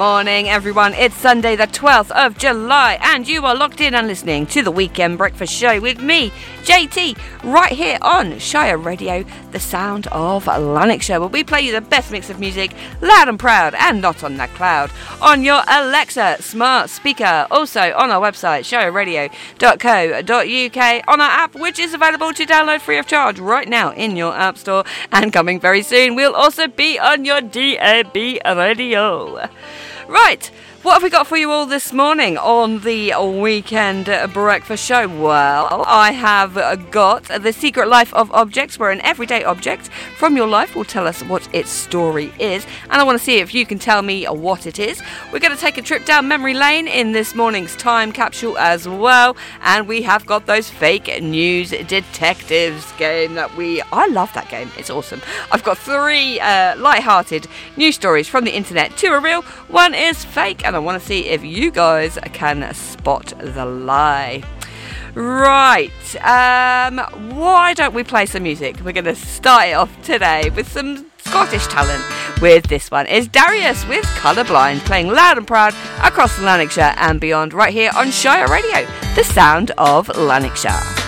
Morning, everyone. It's Sunday, the 12th of July, and you are locked in and listening to the Weekend Breakfast Show with me, JT, right here on Shire Radio, the sound of Lanarkshire, where we play you the best mix of music, loud and proud, and not on that cloud, on your Alexa smart speaker, also on our website, shireradio.co.uk, on our app, which is available to download free of charge right now in your app store, and coming very soon, we'll also be on your DAB radio. Right, what have we got for you all this morning on the Weekend Breakfast Show? Well, I have got The Secret Life of Objects, where an everyday object from your life will tell us what its story is, and I want to see if you can tell me what it is. We're going to take a trip down memory lane in this morning's time capsule as well, and we have got those fake news detectives game I love that game, it's awesome. I've got three light-hearted news stories from the internet. Two are real, one is fake, and I want to see if you guys can spot the lie. Right, why don't we play some music? We're going to start it off today with some Scottish talent with this one. It's Darius with Colourblind, playing loud and proud across Lanarkshire and beyond right here on Shire Radio, the sound of Lanarkshire.